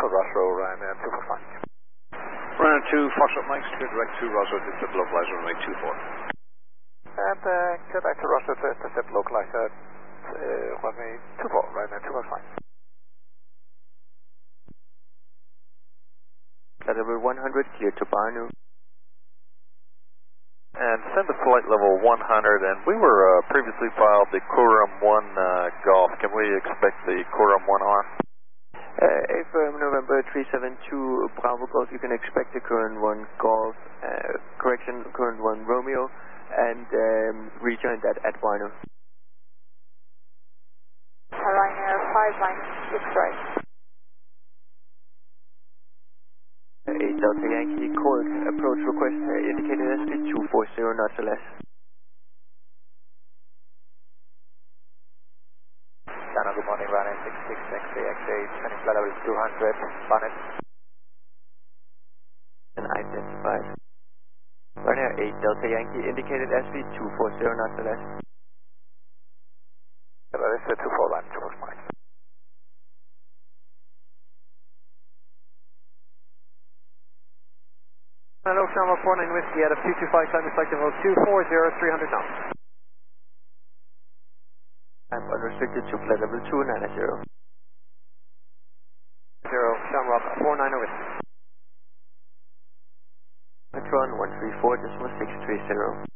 Alpha Roswell, Ryanair 245. Ryanair 2, Foxtrot Mike, clear direct to Roswell, intercept localizer runway 24. And clear back to Roswell to intercept localizer runway 24, Ryanair 245. Level 100, clear to Barnu. And send a flight level 100, and we were previously filed the Coram 1 Golf. Can we expect the Coram 1 on? Affirm November 372 Bravo Golf, you can expect the current 1 Golf, current 1 Romeo, and rejoin that at Barnu. Ryanair 596 right. 8 Delta Yankee, called approach request indicated as speed 240 knots or less. Dana, good morning, Ryanair 66 XA, turning flight level 200, bonnet. And identified. Ryanair 8 Delta Yankee indicated as speed 240 knots or less. That is 241, 245. Hello, Shamrock 49 Whiskey out of 225, climb flight level 240, 300 knots. I'm unrestricted to flight level 290. 0, Shamrock 49 Whiskey. Patron 134.630.